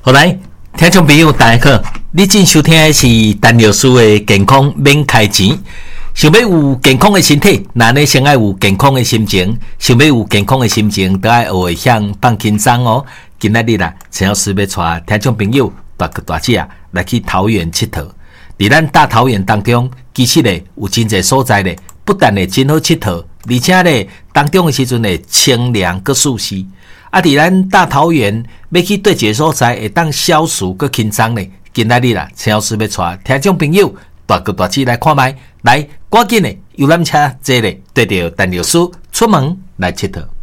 好来，听众朋友大家好，你正收听的是陈老师的健康免开钱。想要有健康的身体，那你先要有健康的心情。想要有健康的心情，都要学会向放轻松哦。今仔日啦，陈老师要带听众朋友大哥大姐来去桃园佚佗。伫咱大桃园当中，其实咧有真侪所在咧，不但咧真好佚佗，而且咧当中的时阵咧清凉佮舒适。啊！伫咱大桃园要去对一个所在会当消暑佮轻松咧，今仔日啦，陈老师要带听众朋友大哥大姐来看卖，来赶紧咧游览车坐咧，对着陈老师出门来佚佗。